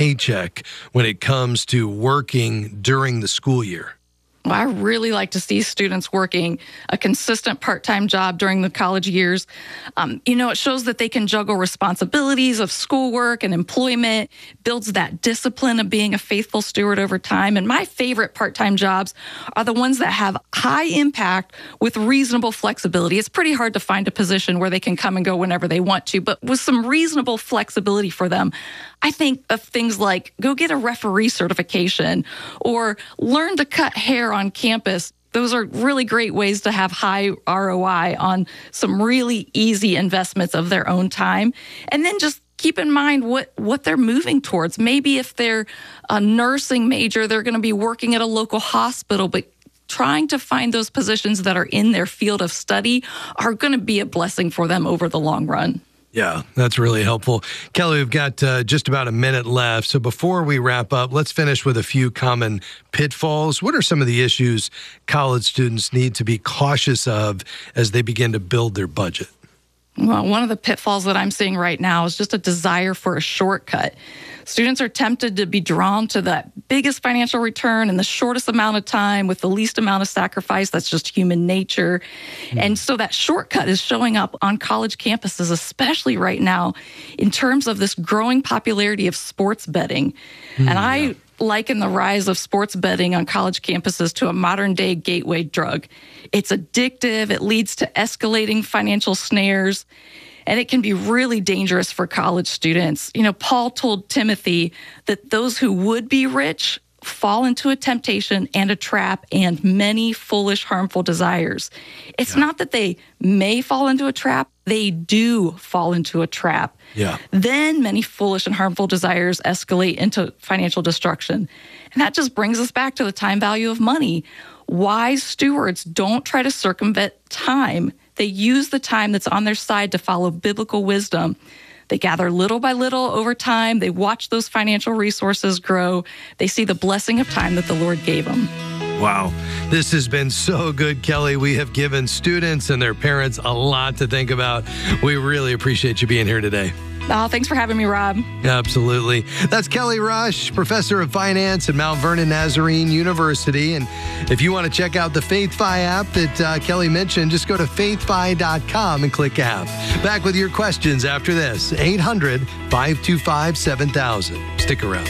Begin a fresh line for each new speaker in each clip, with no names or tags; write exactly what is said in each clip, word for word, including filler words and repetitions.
paycheck when it comes to working during the school year?
Well, I really like to see students working a consistent part-time job during the college years. Um, you know, it shows that they can juggle responsibilities of schoolwork and employment, builds that discipline of being a faithful steward over time. And my favorite part-time jobs are the ones that have high impact with reasonable flexibility. It's pretty hard to find a position where they can come and go whenever they want to, but with some reasonable flexibility for them. I think of things like go get a referee certification or learn to cut hair on campus. Those are really great ways to have high R O I on some really easy investments of their own time. And then just keep in mind what, what they're moving towards. Maybe if they're a nursing major, they're going to be working at a local hospital, but trying to find those positions that are in their field of study are going to be a blessing for them over the long run.
Yeah, that's really helpful. Kelly, we've got uh, just about a minute left. So before we wrap up, let's finish with a few common pitfalls. What are some of the issues college students need to be cautious of as they begin to build their budget?
Well, one of the pitfalls that I'm seeing right now is just a desire for a shortcut. Students are tempted to be drawn to that biggest financial return in the shortest amount of time with the least amount of sacrifice. That's just human nature. Mm. And so that shortcut is showing up on college campuses, especially right now, in terms of this growing popularity of sports betting. Mm, and I yeah. liken the rise of sports betting on college campuses to a modern day gateway drug. It's addictive. It leads to escalating financial snares. And it can be really dangerous for college students. You know, Paul told Timothy that those who would be rich fall into a temptation and a trap and many foolish, harmful desires. It's yeah. not that they may fall into a trap, they do fall into a trap.
Yeah.
Then many foolish and harmful desires escalate into financial destruction. And that just brings us back to the time value of money. Wise stewards don't try to circumvent time. They use the time that's on their side to follow biblical wisdom. They gather little by little over time. They watch those financial resources grow. They see the blessing of time that the Lord gave them.
Wow. This has been so good, Kelly. We have given students and their parents a lot to think about. We really appreciate you being here today.
Oh, thanks for having me, Rob.
Absolutely. That's Kelly Rush, professor of finance at Mount Vernon Nazarene University. And if you want to check out the FaithFi app that uh, Kelly mentioned, just go to faith fi dot com and click app. Back with your questions after this. eight hundred, five two five, seven thousand. Stick around.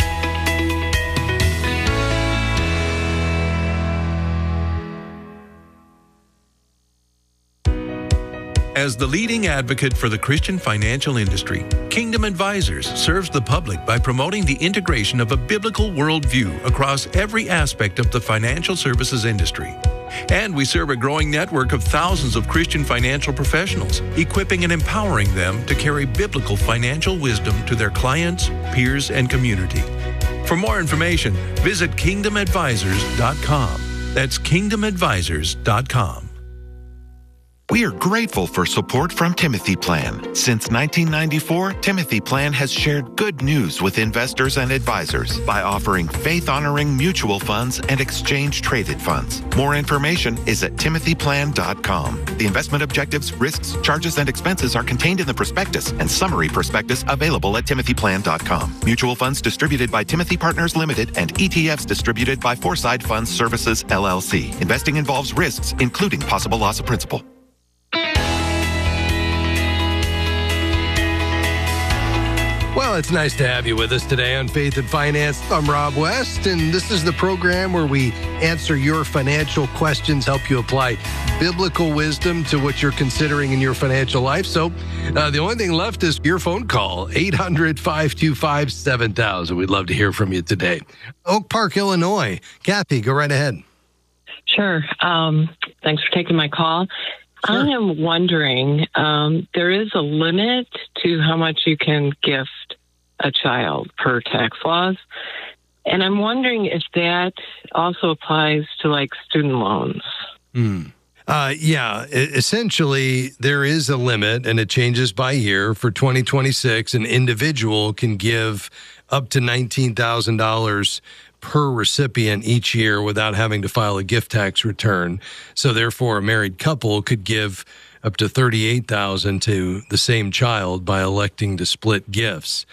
As the leading advocate for the Christian financial industry, Kingdom Advisors serves the public by promoting the integration of a biblical worldview across every aspect of the financial services industry. And we serve a growing network of thousands of Christian financial professionals, equipping and empowering them to carry biblical financial wisdom to their clients, peers, and community. For more information, visit kingdom advisors dot com. That's kingdom advisors dot com.
We are grateful for support from Timothy Plan. Since nineteen ninety-four, Timothy Plan has shared good news with investors and advisors by offering faith-honoring mutual funds and exchange-traded funds. More information is at timothy plan dot com. The investment objectives, risks, charges, and expenses are contained in the prospectus and summary prospectus available at timothy plan dot com. Mutual funds distributed by Timothy Partners Limited and E T Fs distributed by Foreside Funds Services, L L C. Investing involves risks, including possible loss of principal.
Well, it's nice to have you with us today on Faith and Finance. I'm Rob West, and this is the program where we answer your financial questions, help you apply biblical wisdom to what you're considering in your financial life. So uh, the only thing left is your phone call, eight hundred, five two five, seven thousand. We'd love to hear from you today. Oak Park, Illinois. Kathy, go right ahead.
Sure. Um, thanks for taking my call. Sure. I am wondering, um, there is a limit to how much you can gift a child per tax laws. And I'm wondering if that also applies to like student loans.
Mm. Uh, yeah, essentially there is a limit and it changes by year. For twenty twenty-six, an individual can give up to nineteen thousand dollars per recipient each year without having to file a gift tax return. So therefore, a married couple could give up to thirty-eight thousand dollars to the same child by electing to split gifts.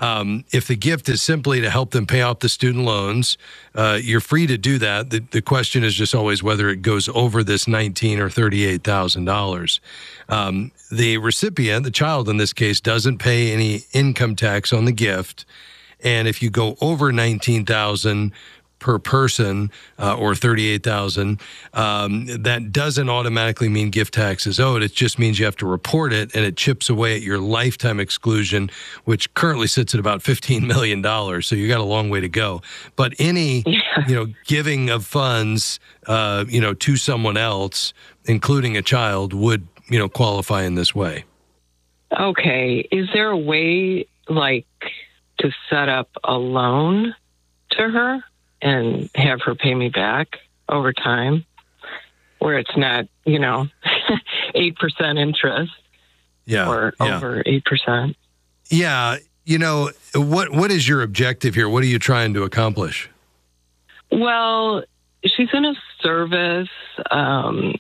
Um, if the gift is simply to help them pay off the student loans, uh, you're free to do that. The, the question is just always whether it goes over this nineteen thousand dollars or thirty-eight thousand dollars. Um, the recipient, the child in this case, doesn't pay any income tax on the gift. And if you go over nineteen thousand dollars per person uh, or thirty-eight thousand dollars, um, that doesn't automatically mean gift tax is owed. It just means you have to report it, and it chips away at your lifetime exclusion, which currently sits at about fifteen million dollars. So you got a long way to go. But any, yeah. you know, giving of funds, uh, you know, to someone else, including a child, would, you know, qualify in this way.
Okay. Is there a way, like, to set up a loan to her and have her pay me back over time, where it's not, you know, eight percent interest
yeah,
or
yeah.
over eight percent?
Yeah. You know, what what is your objective here? What are you trying to accomplish?
Well, she's in a service, um,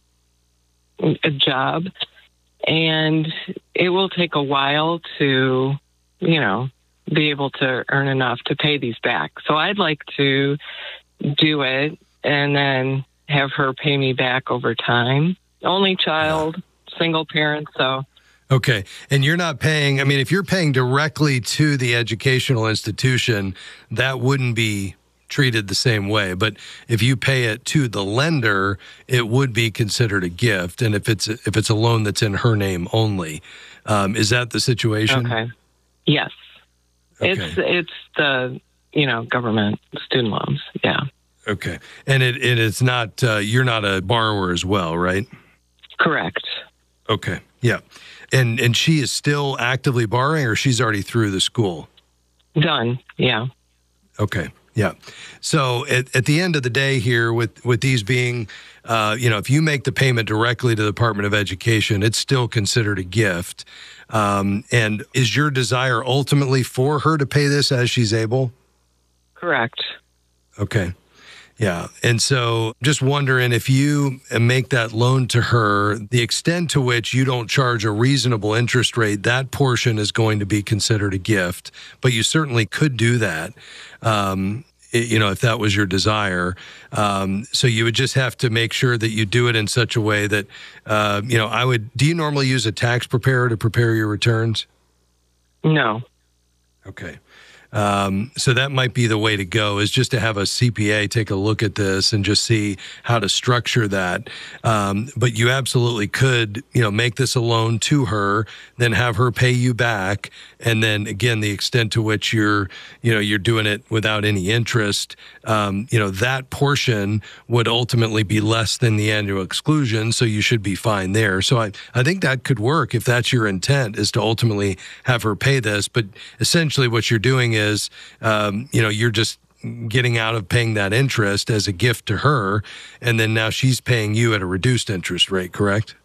a job, and it will take a while to, you know, be able to earn enough to pay these back. So I'd like to do it and then have her pay me back over time. Only child, single parent, so.
Okay. And you're not paying, I mean, if you're paying directly to the educational institution, that wouldn't be treated the same way. But if you pay it to the lender, it would be considered a gift. And if it's, if it's a loan that's in her name only, um, is that the situation?
Okay. Yes.
Okay.
It's it's the, you know, government student loans. Yeah.
Okay. And it, it it's not, uh, you're not a borrower as well, right?
Correct.
Okay. Yeah. And and she is still actively borrowing, or she's already through the school?
Done. Yeah.
Okay. Yeah. So at, at the end of the day here, with, with these being, uh, you know, if you make the payment directly to the Department of Education, it's still considered a gift. Um, and is your desire ultimately for her to pay this as she's able?
Correct.
Okay. Yeah. And so just wondering, if you make that loan to her, the extent to which you don't charge a reasonable interest rate, that portion is going to be considered a gift. But you certainly could do that, um, you know, if that was your desire. Um, so you would just have to make sure that you do it in such a way that, uh, you know, I would, do you normally use a tax preparer to prepare your returns?
No.
Okay. Um, so that might be the way to go, is just to have a C P A take a look at this and just see how to structure that. Um, but you absolutely could, you know, make this a loan to her, then have her pay you back. And then again, the extent to which you're, you know, you're doing it without any interest, um, you know, that portion would ultimately be less than the annual exclusion. So you should be fine there. So I, I think that could work if that's your intent, is to ultimately have her pay this. But essentially what you're doing is, is, um, you know, you're just getting out of paying that interest as a gift to her, and then now she's paying you at a reduced interest rate, correct?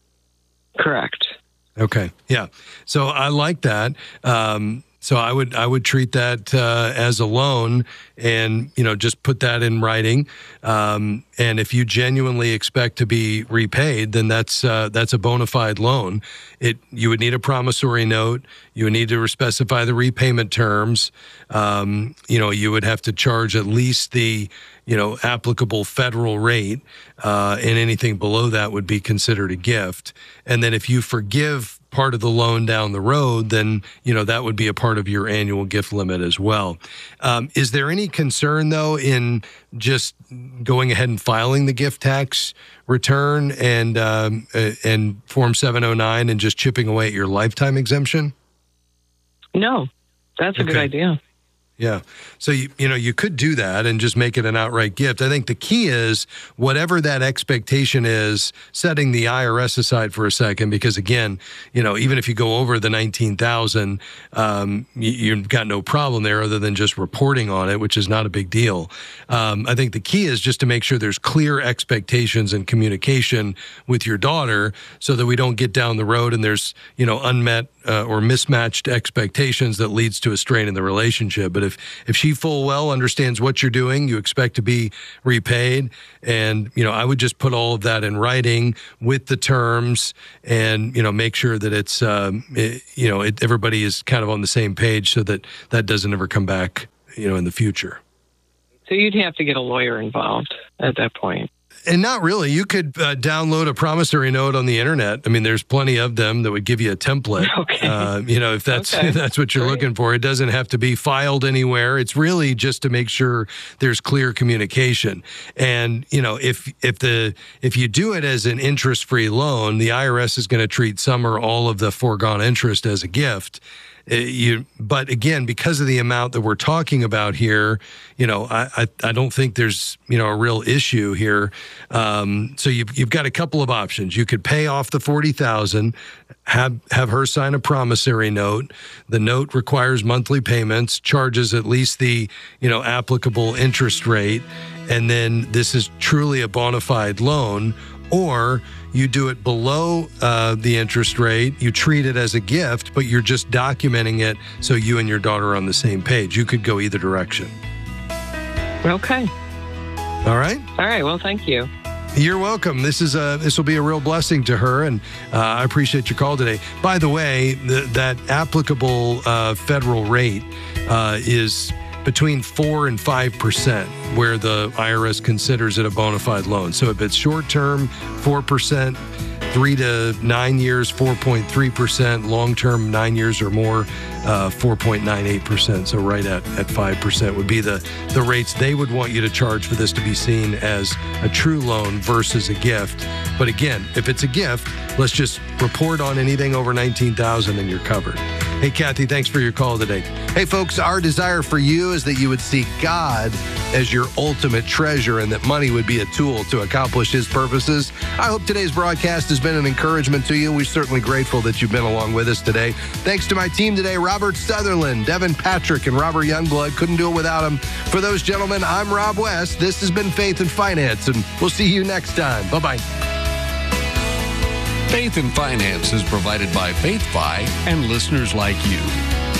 Correct.
Okay. Yeah. So I like that. Um, so I would I would treat that uh, as a loan, and, you know, just put that in writing. Um, and if you genuinely expect to be repaid, then that's uh, that's a bona fide loan. It you would need a promissory note. You would need to specify the repayment terms. Um, you know, you would have to charge at least the, you know, applicable federal rate, uh, and anything below that would be considered a gift. And then if you forgive part of the loan down the road, then, you know, that would be a part of your annual gift limit as well. Um, is there any concern, though, in just going ahead and filing the gift tax return and um, uh, and Form seven oh nine and just chipping away at your lifetime exemption?
No, that's a
Okay.
good idea.
Yeah. So, you, you know, you could do that and just make it an outright gift. I think the key is whatever that expectation is, setting the I R S aside for a second, because again, you know, even if you go over the nineteen thousand, um, you, you've got no problem there other than just reporting on it, which is not a big deal. Um, I think the key is just to make sure there's clear expectations and communication with your daughter so that we don't get down the road and there's, you know, unmet uh, or mismatched expectations that leads to a strain in the relationship. But if, if she full well understands what you're doing, you expect to be repaid. And, you know, I would just put all of that in writing with the terms and, you know, make sure that it's, um, it, you know, it, everybody is kind of on the same page so that that doesn't ever come back, you know, in the future.
So you'd have to get a lawyer involved at that point.
And not really. You could uh, download a promissory note on the internet. I mean, there's plenty of them that would give you a template.
Okay.
Uh, you know, if that's
okay.
if that's what you're
Great.
looking for. It doesn't have to be filed anywhere. It's really just to make sure there's clear communication. And you know, if if the if you do it as an interest-free loan, the I R S is going to treat some or all of the foregone interest as a gift. Uh, you, but again, because of the amount that we're talking about here, you know, I, I, I don't think there's, you know, a real issue here. Um, so you've, you've got a couple of options. You could pay off the forty thousand, have, have her sign a promissory note. The note requires monthly payments, charges at least the, you know, applicable interest rate. And then this is truly a bona fide loan. Or you do it below uh, the interest rate, you treat it as a gift, but you're just documenting it so you and your daughter are on the same page. You could go either direction.
Okay.
All right?
All right. Well, thank you.
You're welcome. This is a this will be a real blessing to her, and uh, I appreciate your call today. By the way, the, that applicable uh, federal rate uh, is between four and five percent, where the I R S considers it a bona fide loan. So if it's short term, four percent, three to nine years, four point three percent, long term, nine years or more, uh, four point nine eight percent. So right at, at five percent would be the, the rates they would want you to charge for this to be seen as a true loan versus a gift. But again, if it's a gift, let's just report on anything over nineteen thousand and you're covered. Hey, Kathy, thanks for your call today. Hey, folks, our desire for you is that you would see God as your ultimate treasure and that money would be a tool to accomplish his purposes. I hope today's broadcast has been an encouragement to you. We're certainly grateful that you've been along with us today. Thanks to my team today, Robert Sutherland, Devin Patrick, and Robert Youngblood. Couldn't do it without them. For those gentlemen, I'm Rob West. This has been Faith and Finance, and we'll see you next time. Bye-bye.
Faith and Finance is provided by FaithFi and listeners like you.